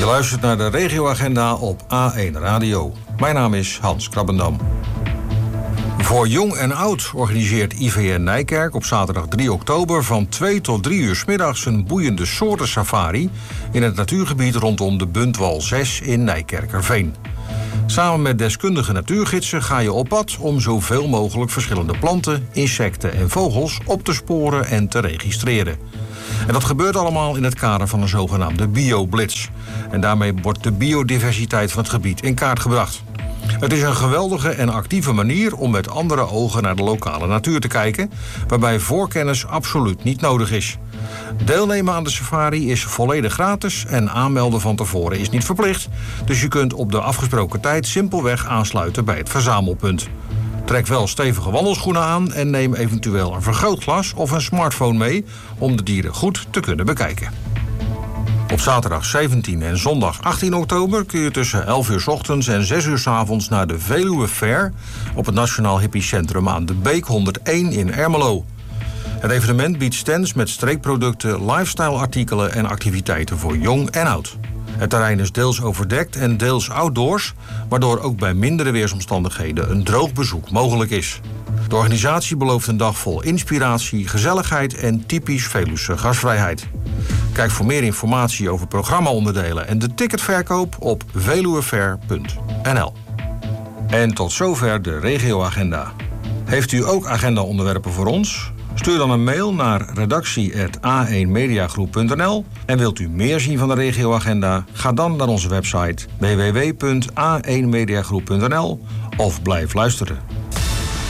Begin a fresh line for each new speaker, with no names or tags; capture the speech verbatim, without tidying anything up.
Je luistert naar de regioagenda op A één Radio. Mijn naam is Hans Krabbendam. Voor jong en oud organiseert I V N Nijkerk op zaterdag drie oktober... van twee tot drie uur 's middags een boeiende soorten safari... in het natuurgebied rondom de Buntwal zes in Nijkerkerveen. Samen met deskundige natuurgidsen ga je op pad om zoveel mogelijk verschillende planten, insecten en vogels op te sporen en te registreren. En dat gebeurt allemaal in het kader van een zogenaamde BioBlitz. En daarmee wordt de biodiversiteit van het gebied in kaart gebracht. Het is een geweldige en actieve manier om met andere ogen naar de lokale natuur te kijken, waarbij voorkennis absoluut niet nodig is. Deelnemen aan de safari is volledig gratis en aanmelden van tevoren is niet verplicht. Dus je kunt op de afgesproken tijd simpelweg aansluiten bij het verzamelpunt. Trek wel stevige wandelschoenen aan en neem eventueel een vergrootglas of een smartphone mee om de dieren goed te kunnen bekijken. Op zaterdag zeventien en zondag achttien oktober kun je tussen elf uur 's ochtends en zes uur 's avonds naar de Veluwe Fair op het Nationaal Hippiecentrum aan de Beek honderdéén in Ermelo. Het evenement biedt stands met streekproducten, lifestyle-artikelen en activiteiten voor jong en oud. Het terrein is deels overdekt en deels outdoors, waardoor ook bij mindere weersomstandigheden een droog bezoek mogelijk is. De organisatie belooft een dag vol inspiratie, gezelligheid en typisch Veluwse gastvrijheid. Kijk voor meer informatie over programmaonderdelen en de ticketverkoop op veluwefair punt n l. En tot zover de regioagenda. Heeft u ook agendaonderwerpen voor ons? Stuur dan een mail naar redactie apenstaartje a één mediagroep punt n l. En wilt u meer zien van de regioagenda? Ga dan naar onze website w w w punt a één mediagroep punt n l of blijf luisteren.